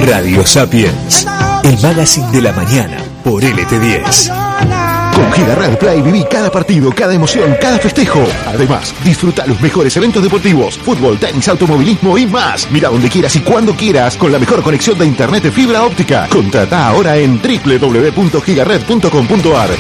Radio Sapiens, el magazine de la mañana por LT10. Con Giga Play viví cada partido, cada emoción, cada festejo. Además, disfruta los mejores eventos deportivos, fútbol, tenis, automovilismo y más. Mira donde quieras y cuando quieras con la mejor conexión de internet de fibra óptica. Contrata ahora en www.gigared.com.ar.